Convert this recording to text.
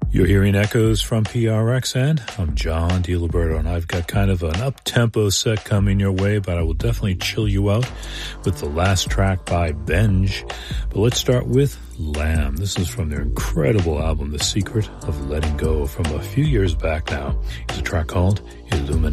You're hearing echoes from PRX, and I'm John DiLiberto, and I've got kind of an up-tempo set coming your way, but I will definitely chill you out with the last track by Benj. But let's start with Lamb. This is from their incredible album, The Secret of Letting Go, from a few years back now. It's a track called Illuminate.